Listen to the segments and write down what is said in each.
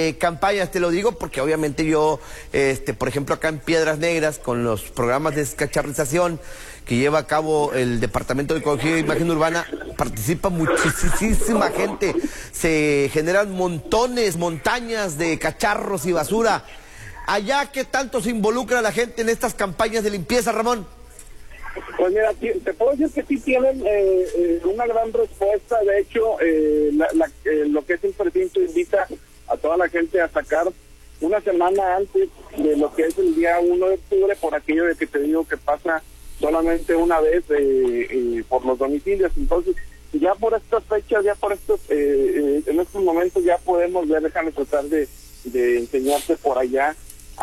de campañas, te lo digo porque obviamente yo, por ejemplo, acá en Piedras Negras, con los programas de descacharrización que lleva a cabo el Departamento de Ecología e Imagen Urbana, participa muchísima gente, se generan montañas de cacharros y basura. Allá, ¿qué tanto se involucra la gente en estas campañas de limpieza, Ramón? Pues mira, te puedo decir que sí tienen una gran respuesta. De hecho, lo que es el precinto invita a toda la gente a sacar una semana antes de lo que es el día 1 de octubre, por aquello de que te digo que pasa solamente una vez por los domicilios. Entonces, ya por estas fechas, ya por estos, en estos momentos ya podemos ver, déjame tratar de enseñarte por allá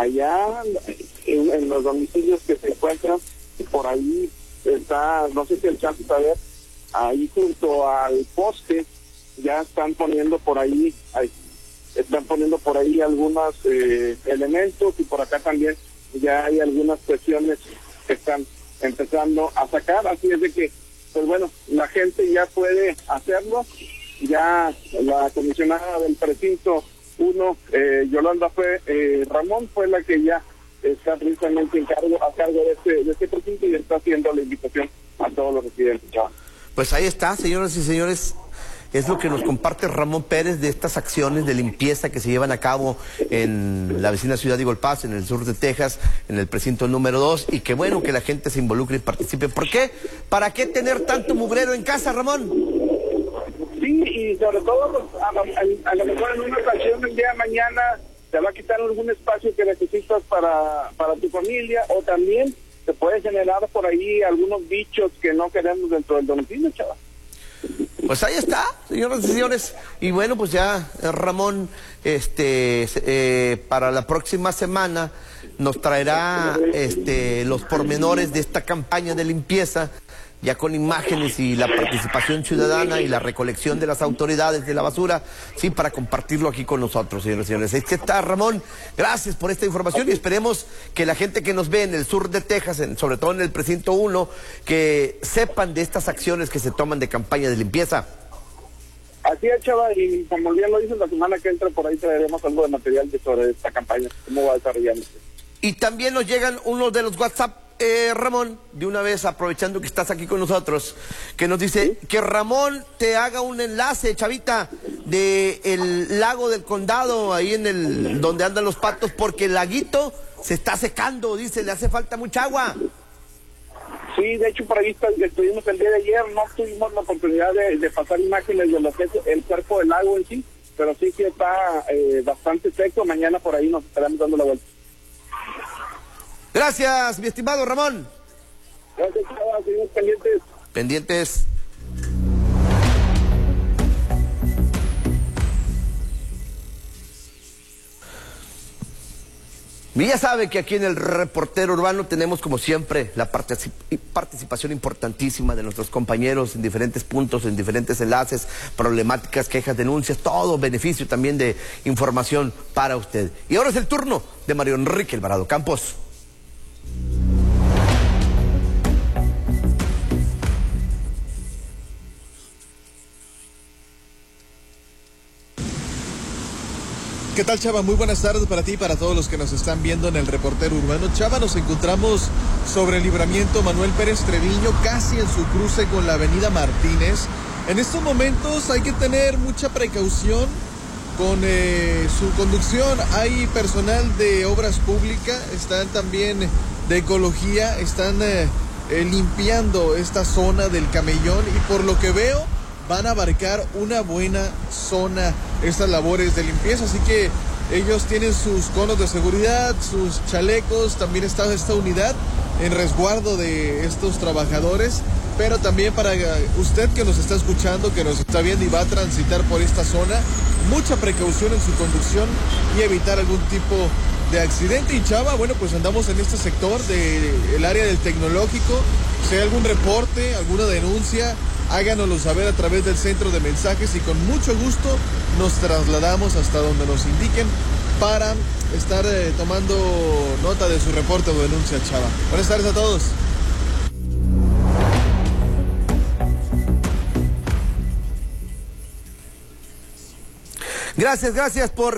en los domicilios que se encuentran. Por ahí está, no sé si alcanzas a ver, ahí junto al poste ya están poniendo por ahí algunos elementos, y por acá también ya hay algunas cuestiones que están empezando a sacar, así es de que, pues bueno, la gente ya puede hacerlo. Ya la comisionada del precinto 1, Yolanda Ramón, fue la que ya está precisamente a cargo de este precinto, y está haciendo la invitación a todos los residentes. Pues ahí está, señoras y señores, es lo que nos comparte Ramón Pérez de estas acciones de limpieza que se llevan a cabo en la vecina ciudad de Eagle Pass, en el sur de Texas, en el precinto número 2, y que bueno que la gente se involucre y participe. ¿Por qué? ¿Para qué tener tanto mugrero en casa, Ramón? Sí, y sobre todo, pues, a lo mejor en una ocasión el día de mañana te va a quitar algún espacio que necesitas para tu familia, o también te puede generar por ahí algunos bichos que no queremos dentro del domicilio, chaval. Pues ahí está, señoras y señores. Y bueno, pues ya Ramón, para la próxima semana nos traerá los pormenores de esta campaña de limpieza, ya con imágenes y la participación ciudadana y la recolección de las autoridades de la basura, sí, para compartirlo aquí con nosotros, señores y señores. Ahí está, Ramón, gracias por esta información, y esperemos que la gente que nos ve en el sur de Texas, sobre todo en el precinto 1, que sepan de estas acciones que se toman de campaña de limpieza. Así es, chava, y como bien lo dices, la semana que entra por ahí traeremos algo de material sobre esta campaña, cómo va desarrollándose. Y también nos llegan unos de los WhatsApp, Ramón, de una vez, aprovechando que estás aquí con nosotros, que nos dice, ¿sí?, que Ramón te haga un enlace, chavita, de el lago del Condado, ahí en donde andan los patos, porque el laguito se está secando, dice, le hace falta mucha agua. Sí, de hecho por ahí estuvimos el día de ayer, no tuvimos la oportunidad de pasar imágenes de lo que es el cuerpo del lago en sí, pero sí que está bastante seco. Mañana por ahí nos estaremos dando la vuelta. Gracias, mi estimado Ramón. Gracias, chavos, seguimos pendientes. Pendientes. Y ya sabe que aquí en el Reportero Urbano tenemos, como siempre, la participación importantísima de nuestros compañeros en diferentes puntos, en diferentes enlaces, problemáticas, quejas, denuncias, todo beneficio también de información para usted. Y ahora es el turno de Mario Enrique Alvarado Campos. ¿Qué tal, Chava? Muy buenas tardes para ti y para todos los que nos están viendo en el Reportero Urbano. Chava, nos encontramos sobre el libramiento Manuel Pérez Treviño, casi en su cruce con la avenida Martínez. En estos momentos hay que tener mucha precaución con su conducción. Hay personal de obras públicas, están también de ecología, están limpiando esta zona del Camellón, y por lo que veo van a abarcar una buena zona estas labores de limpieza, así que ellos tienen sus conos de seguridad, sus chalecos, también está esta unidad en resguardo de estos trabajadores, pero también para usted que nos está escuchando, que nos está viendo y va a transitar por esta zona, mucha precaución en su conducción y evitar algún tipo de accidente. Y Chava, bueno, pues andamos en este sector del área del Tecnológico. Si hay algún reporte, alguna denuncia, háganoslo saber a través del centro de mensajes, y con mucho gusto nos trasladamos hasta donde nos indiquen para estar tomando nota de su reporte o denuncia, Chava. Buenas tardes a todos. Gracias por